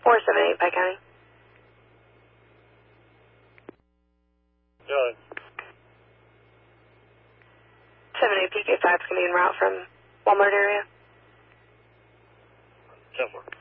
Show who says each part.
Speaker 1: 478 Pike County.
Speaker 2: Good.
Speaker 1: 78 PK5 is going to be en route from Walmart area.
Speaker 2: 10-4.